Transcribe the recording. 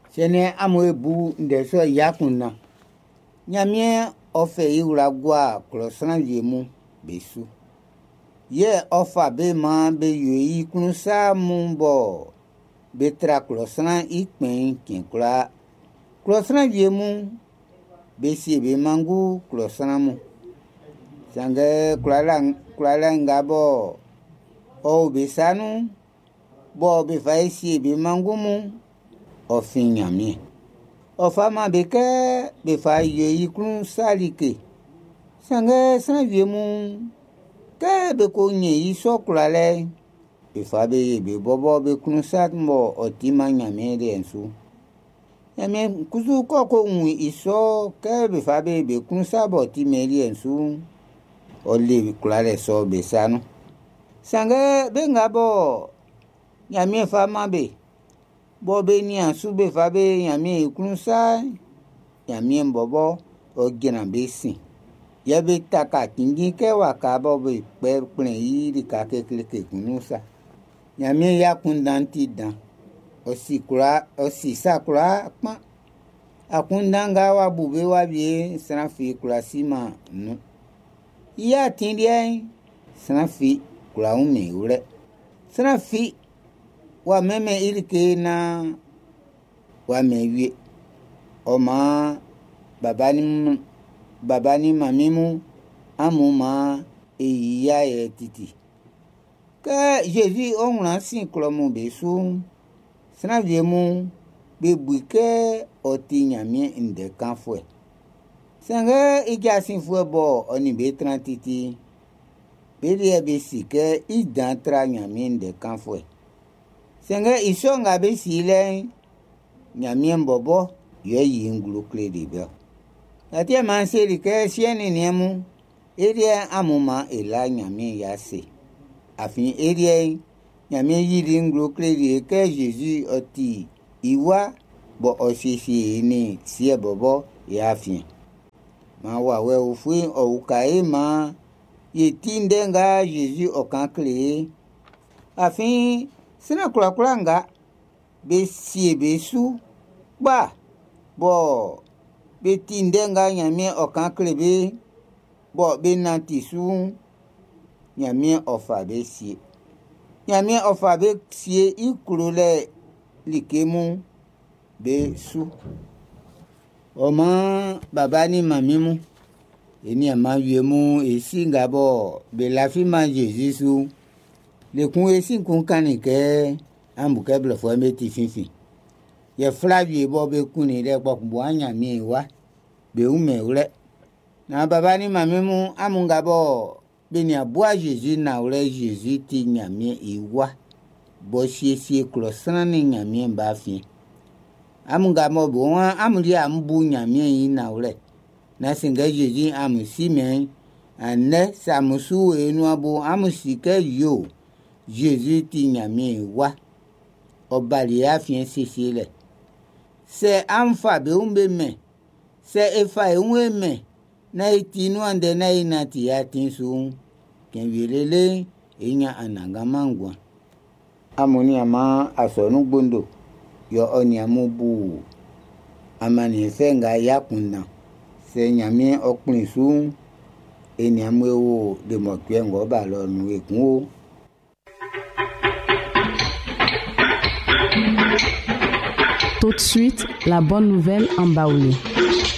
Sene amwe bu ndeso yakuna. Nyamie ofe iura gwa klosran yemu besu. Ye ofa be ma be yoi kunusa mumbo. Betra klosran ikpen kinkula. Klosran yemu besi be mangu klosran mu. Sange kulala ngabo. O besanu. Bo be faisi be mangu mu. Ofin nyamie. Ofama beke be fa yoi kunusa like. Sange san yemu. Ke be ko nye iso kulale. Be fa be bobo be kunusa mbo otima nyamie de ensu. Nyamie kuzu koko unwi iso ke be fa be kunusa bo otime de ensu. Ole kulale so be sanu. Sange be ngabo nyamie fama be. Bo be ni ansu be fa be nyamie kunusa. Nyamie mbobo ogena be sin. Yabe taka kingi ke wakabo be plen yiri ka kekleke kunusa. Nyamie yakundanti dan. Osi sakura pa. Akundanga wa bube wa bie sanafi kula sima nu. Iya tindie sanafi kula ume ule. Sanafi wa meme ilike na wa mewie. Oma babani mamimu amuma iya titi. Ke Jésus onla sin klomu besu. Sanafi mu be buike oti nyamie inde kanfwe. Sange ija sin fwe bo oni be trantiti. Bede be sike idantra nyamie inde kanfwe. Sange isonga be sile nyamie mbobo ye yingulu kledi be. Atia manseri ke sieni niemu eria amuma ela nyamie yase. Afin eria nyamie yiri ngulu kledi ke Jésus oti iwa bo osisi ni sie bobo ya afin. Ma wawe ufui o ukae ma yetindenga Jésus okankle. Afin sina kula nga be sie besu ba bo be tindenga nyamie okankle be bo be nantisu nyamie ofa be sie. Nyamie ofa be sie ikulule likemu be su. Oma babani mamimu eni amawiemu esi ngabo be lafima Jésus le kun esi kun kanike ambuke blefo meti finfin. Ye flavie bo be kuni de gbogbo anyamie wa be ume ule. Na babani mamimu amungabo be ni abua Jésus na ule Jésus ti nyamie iwa. Bo sie klosran ni nyamie mbafin. Amungamo bo amuli ambu nyamie na ule. Na singa Jésus amusime ane samusu enu abo amusike yo. Jésus ti nyamie wa. Obali afien sisile. Se amfa be umbe me. Se efa unwe me. Na itinu ande na inati ya tinsu. Kenwilele inya anangamangwa. Amoni ama asonu gbondo. Yo onyamu bu. Amani fenga yakuna. Se nyamie okpin su. Enyamu ewo de mokwengo balo nu ekun. Tout de suite, la bonne nouvelle en Baoulé.